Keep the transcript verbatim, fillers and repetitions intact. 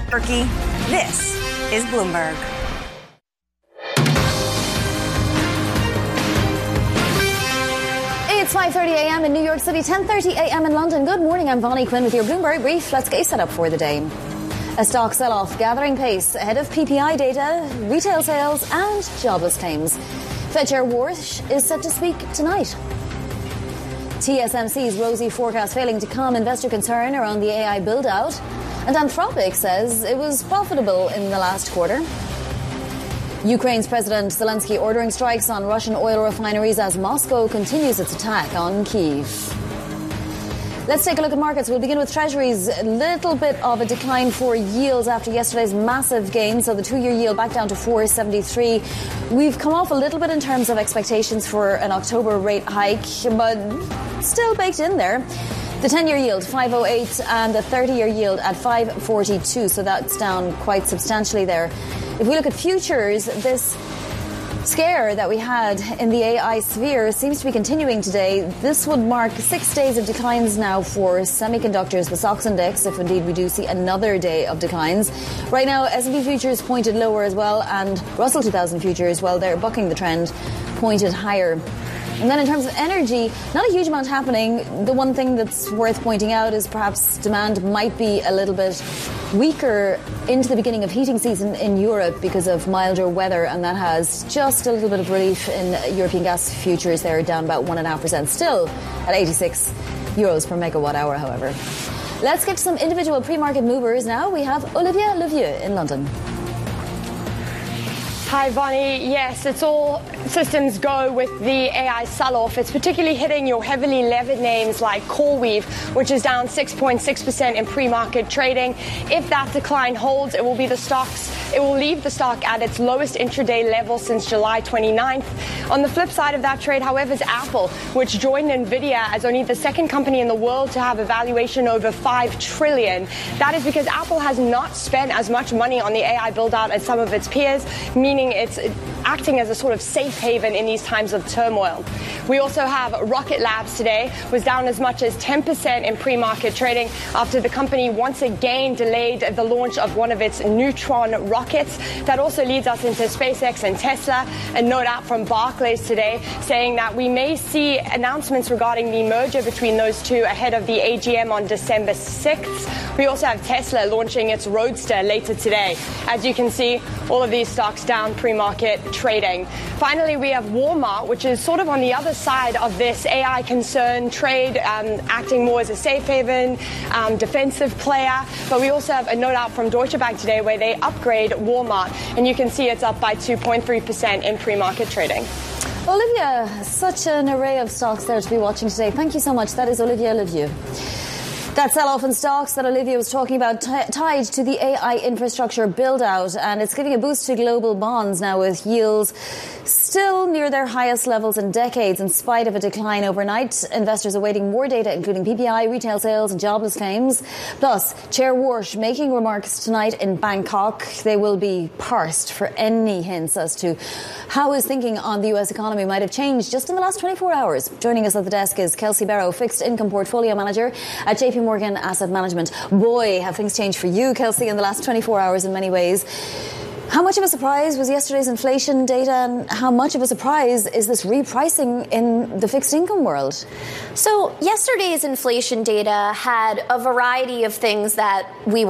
Turkey. This is Bloomberg. It's five thirty a.m. in New York City, ten thirty a.m. in London. Good morning, I'm Vonnie Quinn with your Bloomberg Brief. Let's get you set up for the day. A stock sell-off gathering pace ahead of P P I data, retail sales and jobless claims. Fed Chair Warsh is set to speak tonight. T S M C's rosy forecast failing to calm investor concern around the A I build-out. And Anthropic says it was profitable in the last quarter. Ukraine's President Zelensky ordering strikes on Russian oil refineries as Moscow continues its attack on Kyiv. Let's take a look at markets. We'll begin with Treasuries. A little bit of a decline for yields after yesterday's massive gain. So the two-year yield back down to four seventy-three. We've come off a little bit in terms of expectations for an October rate hike, but still baked in there. The ten-year yield, five oh eight, and the thirty-year yield at five forty-two. So that's down quite substantially there. If we look at futures, this scare that we had in the A I sphere seems to be continuing today. This would mark six days of declines now for semiconductors, the S O X index, if indeed we do see another day of declines. Right now, S and P futures pointed lower as well, and Russell two thousand futures, well, they're bucking the trend, pointed higher. And then in terms of energy, not a huge amount happening. The one thing that's worth pointing out is perhaps demand might be a little bit weaker into the beginning of heating season in Europe because of milder weather, and that has just a little bit of relief in European gas futures. They're down about one point five percent, still at eighty-six euros per megawatt hour, however. Let's get to some individual pre-market movers now. We have Olivia Levieux in London. Hi, Vonnie. Yes, it's all systems go with the A I sell-off. It's particularly hitting your heavily levered names like CoreWeave, which is down six point six percent in pre-market trading. If that decline holds, it will be the stocks. It will leave the stock at its lowest intraday level since July twenty-ninth. On the flip side of that trade, however, is Apple, which joined Nvidia as only the second company in the world to have a valuation over five trillion dollars. That is because Apple has not spent as much money on the A I build-out as some of its peers, meaning it's acting as a sort of safe haven in these times of turmoil. We also have Rocket Labs today, was down as much as ten percent in pre-market trading after the company once again delayed the launch of one of its Neutron rockets. That also leads us into SpaceX and Tesla. A note out from Barclays today saying that we may see announcements regarding the merger between those two ahead of the A G M on December sixth. We also have Tesla launching its Roadster later today. As you can see, all of these stocks down pre-market trading. Finally, we have Walmart, which is sort of on the other side of this A I concern trade, um, acting more as a safe haven, um, defensive player. But we also have a note out from Deutsche Bank today where they upgrade Walmart, and you can see it's up by two point three percent in pre-market trading. Olivia, such an array of stocks there to be watching today. Thank you so much. That is Olivia Levieux. That sell-off in stocks that Olivia was talking about t- tied to the A I infrastructure build-out, and it's giving a boost to global bonds now with yields still near their highest levels in decades in spite of a decline overnight. Investors awaiting more data, including P P I, retail sales and jobless claims. Plus, Chair Warsh making remarks tonight in Bangkok. They will be parsed for any hints as to how his thinking on the U S economy might have changed just in the last twenty-four hours. Joining us at the desk is Kelsey Barrow, fixed income portfolio manager at J P Morgan Asset Management. Boy, have things changed for you, Kelsey, in the last twenty-four hours in many ways. How much of a surprise was yesterday's inflation data, and how much of a surprise is this repricing in the fixed income world? So yesterday's inflation data had a variety of things that we